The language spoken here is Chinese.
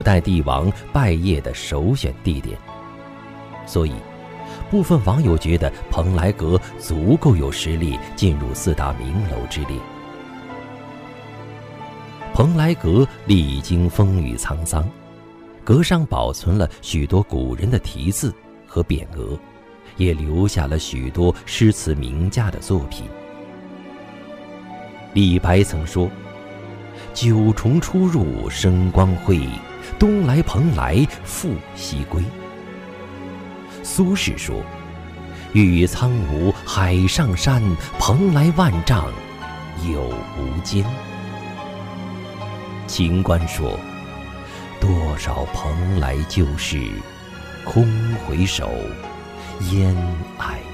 代帝王拜谒的首选地点。所以部分网友觉得蓬莱阁足够有实力进入4大名楼之列。蓬莱阁历经风雨沧桑，阁上保存了许多古人的题字和匾额，也留下了许多诗词名家的作品。李白曾说：“九重出入生光辉，东来蓬莱复西归。”苏轼说：“玉苍梧海上山，蓬莱万丈有无间。”秦观说：“多少蓬莱旧事，空回首，烟霭。”